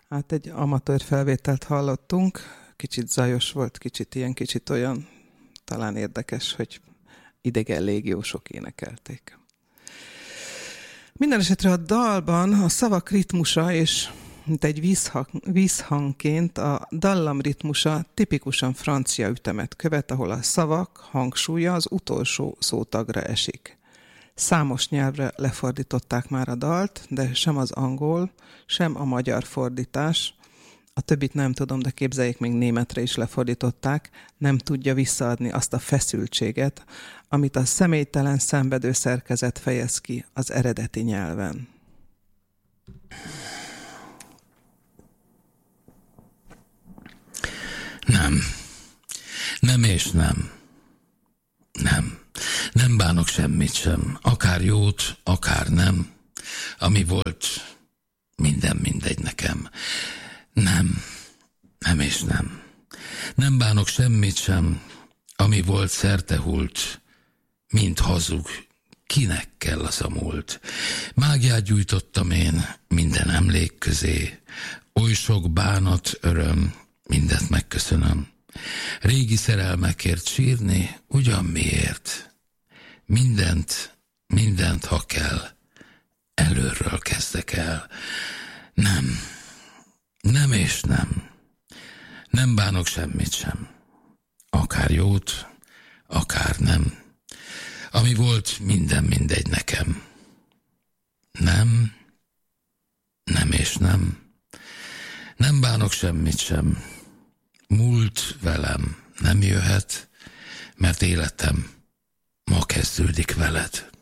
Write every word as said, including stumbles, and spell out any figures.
Hát egy amatőr felvételt hallottunk, kicsit zajos volt, kicsit ilyen, kicsit olyan, talán érdekes, hogy idegen légiósok énekelték. Minden esetre a dalban a szavak ritmusa és mint egy vízhang, vízhangként a dallam ritmusa tipikusan francia ütemet követ, ahol a szavak hangsúlya az utolsó szótagra esik. Számos nyelvre lefordították már a dalt, de sem az angol, sem a magyar fordítás, a többit nem tudom, de képzeljék, még németre is lefordították, nem tudja visszaadni azt a feszültséget, amit a személytelen szenvedő szerkezet fejez ki az eredeti nyelven. Nem. Nem és nem. Nem. Nem bánok semmit sem. Akár jót, akár nem. Ami volt, minden mindegy nekem. Nem. Nem és nem. Nem bánok semmit sem. Ami volt, szerte-hult. Mint hazug. Kinek kell az a múlt? Mágiát gyújtottam én minden emlék közé. Oly sok bánat, öröm, mindent megköszönöm. Régi szerelmekért sírni, ugyan miért? Mindent, mindent, ha kell, előről kezdek el. Nem, nem és nem. Nem bánok semmit sem. Akár jót, akár nem. Ami volt, minden mindegy nekem. Nem, nem és nem. Nem bánok semmit sem. Múlt velem nem jöhet, mert életem ma kezdődik veled.